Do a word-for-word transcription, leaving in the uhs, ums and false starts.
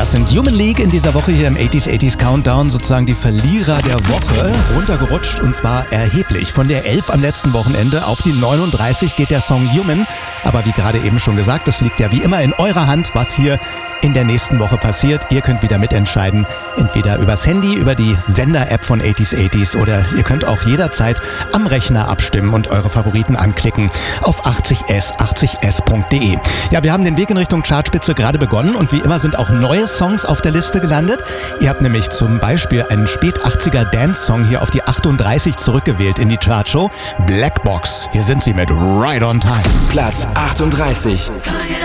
Das sind Human League in dieser Woche hier im achtziger achtziger Countdown, sozusagen die Verlierer der Woche, runtergerutscht und zwar erheblich. Von der elf am letzten Wochenende auf die neununddreißig geht der Song Human. Aber wie gerade eben schon gesagt, das liegt ja wie immer in eurer Hand, was hier in der nächsten Woche passiert. Ihr könnt wieder mitentscheiden, entweder übers Handy, über die Sender-App von achtziger achtziger oder ihr könnt auch jederzeit am Rechner abstimmen und eure Favoriten anklicken auf achtzig s achtzig s punkt de. Ja, wir haben den Weg in Richtung Chartspitze gerade begonnen und wie immer sind auch neue Songs auf der Liste gelandet. Ihr habt nämlich zum Beispiel einen Spät-achtziger Dance-Song hier auf die achtunddreißig zurückgewählt in die Chartshow. Black Box. Hier sind sie mit Right on Time. Platz achtunddreißig.